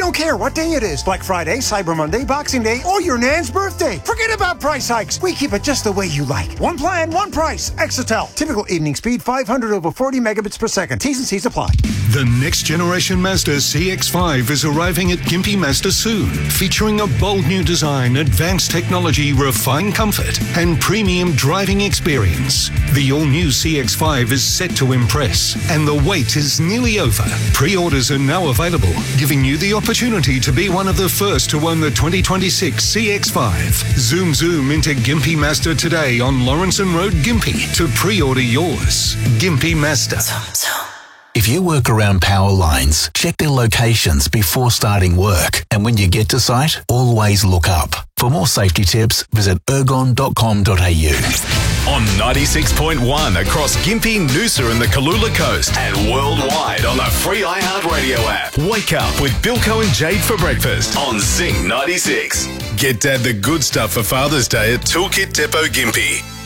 don't care what day it is. Black Friday, Cyber Monday, Boxing Day, or your Nan's birthday. Forget about price hikes. We keep it just the way you like. One plan, one price. Exetel. Typical evening speed 500 over 40 megabits per second. T's and C's apply. The next generation Mazda CX-5 is arriving at Gympie Mazda soon, featuring a bold new design, advanced technology, refined comfort, and premium driving experience. The all-new CX-5 is set to impress, and the wait is nearly over. Pre-orders are now available, giving you the opportunity to be one of the first to own the 2026 CX-5. Zoom into Gympie Mazda today on Lawrenson Road, Gympie, to pre-order yours. Gympie Mazda. If you work around power lines, check their locations before starting work. And when you get to site, always look up. For more safety tips, visit ergon.com.au. On 96.1 across Gympie, Noosa and the Kalula Coast, and worldwide on the free iHeartRadio app. Wake up with Bilko and Jade for breakfast on Zing 96. Get Dad the good stuff for Father's Day at Toolkit Depot Gympie.